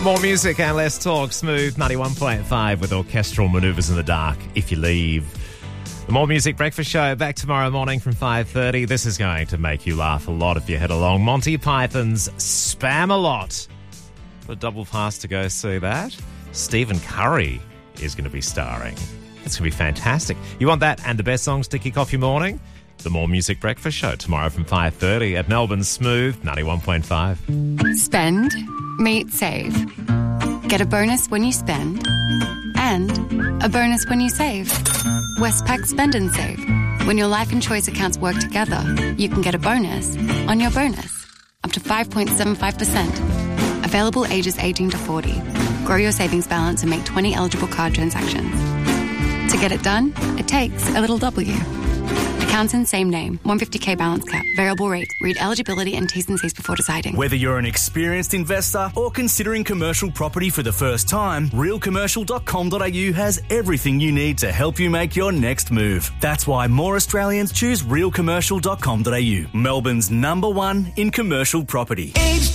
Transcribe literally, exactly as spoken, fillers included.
More music and less talk. Smooth ninety-one point five with orchestral manoeuvres in the dark. If you leave. The More Music Breakfast Show back tomorrow morning from five thirty. This is going to make you laugh a lot if you head along. Monty Python's Spam-A-Lot. Got a double pass to go see that. Stephen Curry is going to be starring. It's going to be fantastic. You want that and the best songs to kick off your morning? The More Music Breakfast Show tomorrow from five thirty at Melbourne's Smooth ninety-one point five. Spend, meet, save. Get a bonus when you spend and a bonus when you save. Westpac Spend and Save. When your life and choice accounts work together, you can get a bonus on your bonus. Up to five point seven five percent. Available ages eighteen to forty. Grow your savings balance and make twenty eligible card transactions. To get it done, it takes a little W. Accounts in same name. one hundred fifty thousand balance cap. Variable rate. Read eligibility and T's and C's before deciding. Whether you're an experienced investor or considering commercial property for the first time, real commercial dot com dot a u has everything you need to help you make your next move. That's why more Australians choose real commercial dot com dot a u, Melbourne's number one in commercial property.